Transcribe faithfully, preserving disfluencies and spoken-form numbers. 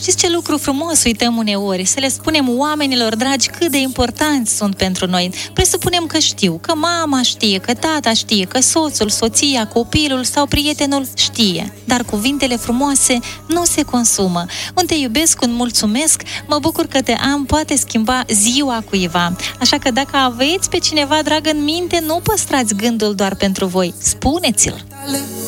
Știți ce lucru frumos uităm uneori? Să le spunem oamenilor dragi cât de importanți sunt pentru noi. Presupunem că știu, că mama știe, că tata știe, că soțul, soția, copilul sau prietenul știe. Dar cuvintele frumoase nu se consumă. Un te iubesc, un mulțumesc, mă bucur că te am, poate schimba ziua cuiva. Așa că dacă aveți pe cineva drag în minte, nu păstrați gândul doar pentru voi. Spuneți-l!